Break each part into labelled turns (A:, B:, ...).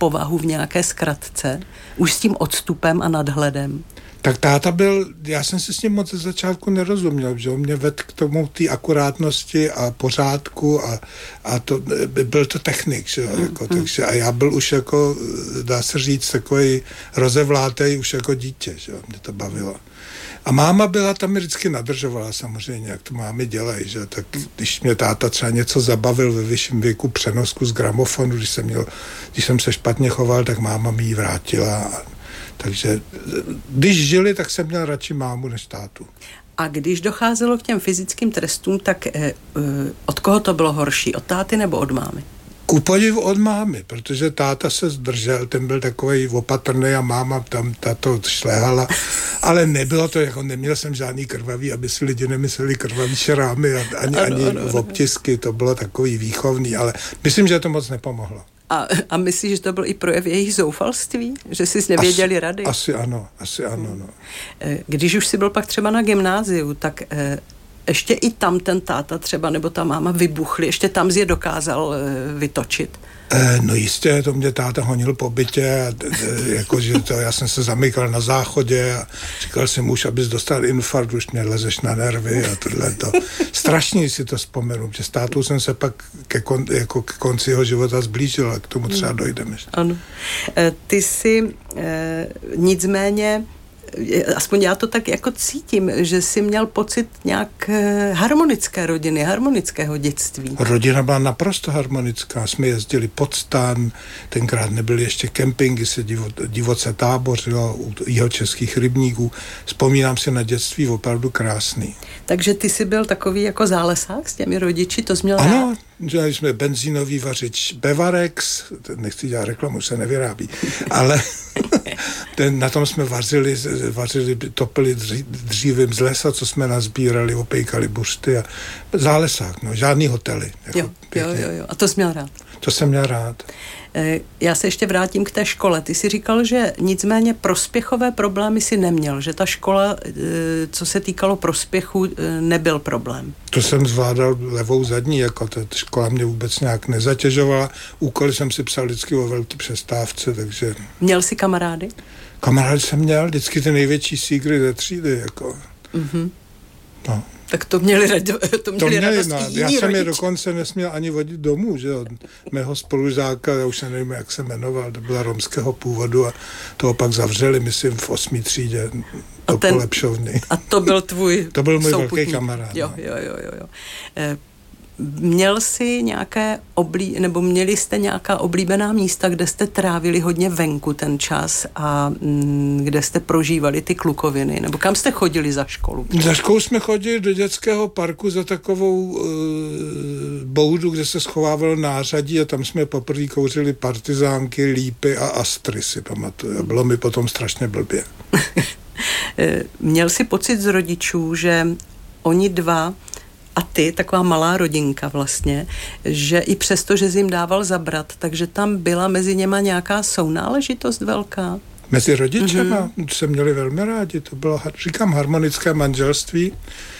A: povahu v nějaké zkratce, už s tím odstupem a nadhledem?
B: Tak táta já jsem si s ním moc ze začátku nerozuměl, že on mě vedl k tomu té akurátnosti a pořádku a to, byl to technik, že jako, takže a já byl už jako, dá se říct, takový rozevlátej už jako dítě, že mě to bavilo. A máma byla tam, vždycky nadržovala samozřejmě, jak to mámy dělají, že tak když mě táta třeba něco zabavil ve vyšším věku, přenosku z gramofonu, když jsem se špatně choval, tak máma mi ji vrátila. Takže když žili, tak jsem měl radši mámu než tátu.
A: A když docházelo k těm fyzickým trestům, tak od koho to bylo horší? Od táty nebo od mámy?
B: Ku podivu od mámy, protože táta se zdržel, ten byl takovej opatrný a máma tam tato šléhala, ale nebylo to, jako neměl jsem žádný krvavý, aby si lidi nemysleli krvavý šrámy ani obtisky, to bylo takový výchovný, ale myslím, že to moc nepomohlo.
A: A myslíš, že to byl i projev jejich zoufalství? Že jsi nevěděli rady?
B: Asi ano. No.
A: Když už jsi byl pak třeba na gymnáziu, tak ještě i tam ten táta třeba nebo ta máma vybuchli, ještě tam jsi je dokázal vytočit?
B: No jistě, to mě táta honil po bytě, jakože já jsem se zamykal na záchodě a říkal jsem už, abys dostal infarkt, už mě lezeš na nervy a tohleto. Strašně si to vzpomenu, že s tátou jsem se pak ke konci jeho života zblížil a k tomu třeba dojdeme.
A: Ano. Ty jsi nicméně, aspoň já to tak jako cítím, že jsi měl pocit nějak harmonické rodiny, harmonického dětství.
B: Rodina byla naprosto harmonická. Jsme jezdili pod stan, tenkrát nebyly ještě kempingy, se divoce tábořilo u jihočeských rybníků. Vzpomínám si na dětství opravdu krásný.
A: Takže ty jsi byl takový jako zálesák s těmi rodiči, to jsi měl
B: ano,
A: rád?
B: Dělali jsme benzínový vařič Bevarex, nechci dělat reklamu, se nevyrábí, ale na tom jsme vařili, topili dřívím z lesa, co jsme nazbírali, opejkali buřty a zálesák, no, žádný hotely. Jako
A: jo. A to jsi měl rád?
B: To jsem měl rád.
A: Já se ještě vrátím k té škole. Ty jsi říkal, že nicméně prospěchové problémy si neměl, že ta škola, co se týkalo prospěchu, nebyl problém.
B: To jsem zvládal levou zadní, jako ta škola mě vůbec nějak nezatěžovala. Úkoly jsem si psal vždycky o velký přestávce, takže...
A: Měl jsi kamarády?
B: Kamarády jsem měl, vždycky ty největší sígry ze třídy, jako...
A: Mm-hmm.
B: No.
A: Tak to měli radost
B: já jsem je dokonce nesměl ani vodit domů, že od mého spolužáka, já už nevím, jak se jmenoval, to byla romského původu a toho pak zavřeli, myslím, v 8. třídě do polepšovny.
A: A to byl tvůj
B: To byl můj
A: souputník.
B: velký kamarád.
A: Jo. Měl jsi nebo měli jste nějaká oblíbená místa, kde jste trávili hodně venku ten čas a kde jste prožívali ty klukoviny? Nebo kam jste chodili za školu?
B: Za školu jsme chodili do dětského parku za takovou boudu, kde se schovávalo nářadí a tam jsme poprvé kouřili partizánky, lípy a astry, si pamatuju. A bylo mi potom strašně blbě.
A: Měl jsi pocit z rodičů, že oni dva a ty, taková malá rodinka vlastně, že i přesto, že jsi jim dával zabrat, takže tam byla mezi něma nějaká sounáležitost velká?
B: Mezi rodičema se měli velmi rádi, to bylo, říkám, harmonické manželství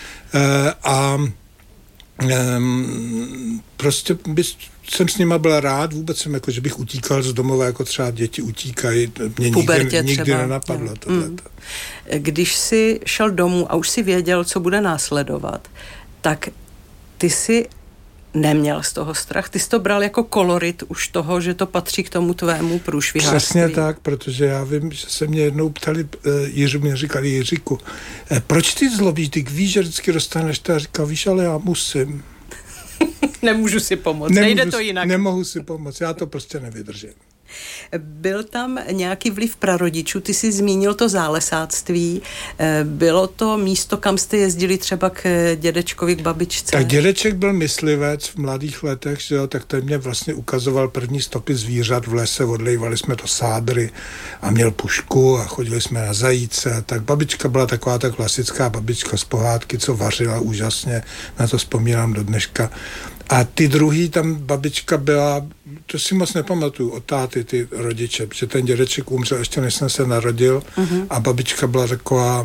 B: prostě jsem s nima byl rád, vůbec jsem jako, že bych utíkal z domova, jako třeba děti utíkají, mě nikdy nenapadlo tohleto.
A: Když jsi šel domů a už si věděl, co bude následovat, tak ty si neměl z toho strach, ty jsi to bral jako kolorit už toho, že to patří k tomu tvému průšvihářství.
B: Přesně tak, protože já vím, že se mě jednou ptali, mě říkali Jiříku, proč ty zlobíš, ty víš, že vždycky dostaneš to, a říkal, víš, ale já musím.
A: Nemůžu si pomoct, nejde to jinak.
B: Nemohu si pomoct, já to prostě nevydržím.
A: Byl tam nějaký vliv prarodičů, ty jsi zmínil to zálesáctví, bylo to místo, kam jste jezdili třeba k dědečkovi, k babičce?
B: Tak dědeček byl myslivec v mladých letech, že jo, tak ten mě vlastně ukazoval první stopy zvířat v lese, odlejvali jsme do sádry a měl pušku a chodili jsme na zajíce, tak babička byla taková ta klasická babička z pohádky, co vařila úžasně, na to vzpomínám do dneška. A ty druhý, tam babička byla, to si moc nepamatuju, od táty, ty rodiče, protože ten dědeček umřel ještě než jsem se narodil a babička byla taková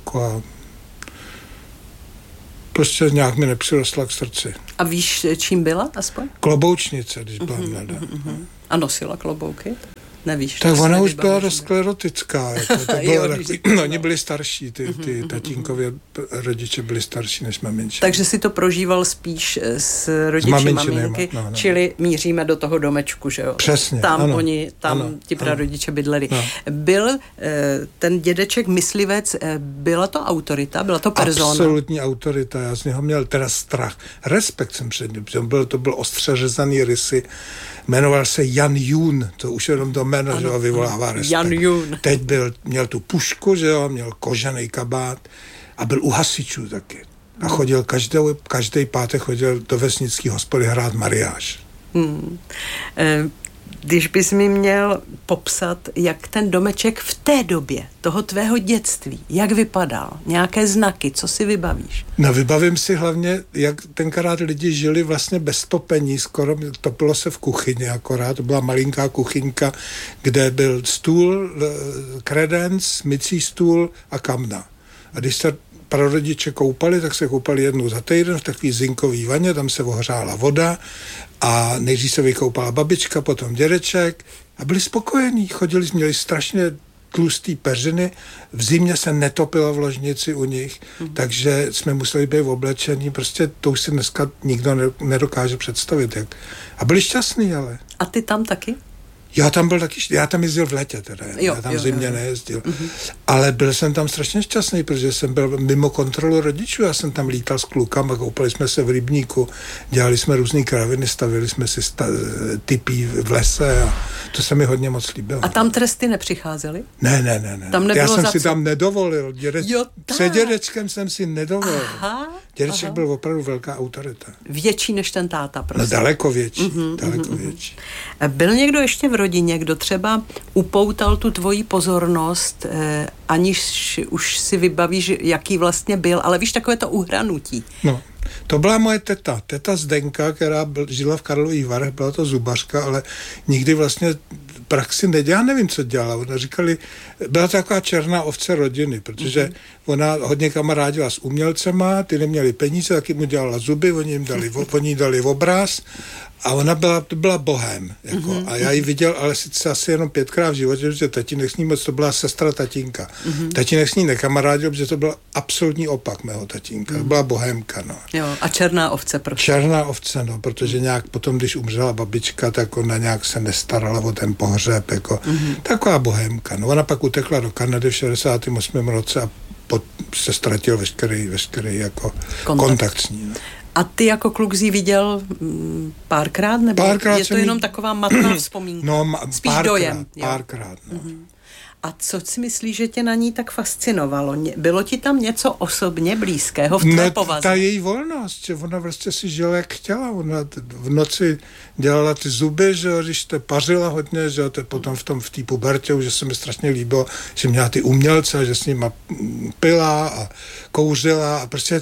B: prostě nějak mi nepřirostla k srdci.
A: A víš, čím byla aspoň?
B: Kloboučnice, když byla mladá.
A: A nosila klobouky? Nevíš.
B: Tak ona už byla dost sklerotická. Jako, to bylo oni byli starší, ty tatínkově rodiče byli starší než maminče.
A: Takže si to prožíval spíš s rodiči maminky, čili míříme do toho domečku, že jo?
B: Přesně,
A: tam
B: ano,
A: ti prarodiče bydleli.
B: No.
A: Byl ten dědeček myslivec, byla to autorita, byla to persona?
B: Absolutní autorita, já z něho měl teda strach. Respekt jsem před ním, to byl ostře řezaný rysy, jmenoval se Jan Jun, to už jenom to jméno, že ho vyvolává respekt.
A: Jan Jun.
B: Teď měl tu pušku, že jo, měl kožený kabát a byl u hasičů taky. A chodil každý pátek chodil do vesnické hospody hrát mariáž.
A: Když bys mi měl popsat, jak ten domeček v té době, toho tvého dětství, jak vypadal, nějaké znaky, co si vybavíš?
B: No vybavím si hlavně, jak tenkrát lidi žili vlastně bez topení, skoro topilo se v kuchyni akorát, to byla malinká kuchyňka, kde byl stůl, kredenc, mycí stůl a kamna. A když se prarodiče koupali, tak se koupali jednou za týden v takový zinkový vaně, tam se ohřála voda a nejdřív se vykoupala babička, potom dědeček a byli spokojení, měli strašně tlustý peřiny, v zimě se netopilo v ložnici u nich, takže jsme museli být oblečení, prostě to už si dneska nikdo nedokáže představit. A byli šťastní, ale.
A: A ty tam taky?
B: Já tam jezdil v létě teda, já tam zimě nejezdil. Ale byl jsem tam strašně šťastný, protože jsem byl mimo kontrolu rodičů, já jsem tam lítal s klukama, koupali jsme se v rybníku, dělali jsme různý kraviny, stavili jsme si typí v lese a to se mi hodně moc líbilo.
A: A tam tresty nepřicházely?
B: Ne. Já jsem si tam nedovolil. Před dědečkem jsem si nedovolil. Dědeček byl opravdu velká autorita.
A: Větší než ten táta, prostě.
B: No daleko větší, větší.
A: Byl někdo ještě v rodině, kdo třeba upoutal tu tvoji pozornost, aniž už si vybavíš, jaký vlastně byl, ale víš, takové to uhranutí.
B: No, to byla moje teta Zdenka, která žila v Karlových Varech, byla to zubařka, ale nikdy vlastně praxi nedělala, nevím, co dělala. Ona říkali, byla taková černá ovce rodiny, protože ona hodně kamarádila s umělcema, ty neměli peníze, taky mu dělala zuby, oni jí dali obraz a ona byla bohem. Jako, a já ji viděl, ale sice asi jenom 5krát v životě, protože tatínek s ní moc, to byla sestra tatínka. Tatínek s ní nekamarádil, protože to byl absolutní opak mého tatínka. To byla bohémka, no.
A: Jo, a černá ovce, prostě.
B: Černá ovce, no, protože nějak potom, když umřela babička, tak ona nějak se nestarala o ten pohřeb, jako taková bohémka. No, ona pak utekla do Kanady v 68. roce a se ztratil veškerý jako kontakt s ní. No.
A: A ty jako kluk jsi viděl párkrát? Nebo je to jenom taková matná vzpomínka?
B: No,
A: spíš dojem.
B: Párkrát, no.
A: A co si myslíš, že tě na ní tak fascinovalo? Bylo ti tam něco osobně blízkého v tvé povaze?
B: Ta její volnost, že ona vlastně si žila, jak chtěla. Ona v noci dělala ty zuby, že když to pařila hodně, že to potom v té pubertě, že se mi strašně líbilo, že měla ty umělce, že s nima pila a kouřila a prostě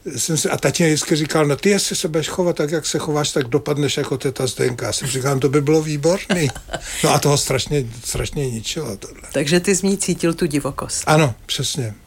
B: a tatínek vždycky říkal, no ty jestli se budeš chovat tak, jak se chováš, tak dopadneš jako teta Zdenka. Já jsem říkal, to by bylo výborný. No a toho strašně ničilo tohle.
A: Takže ty jsi v ní cítil tu divokost.
B: Ano, přesně.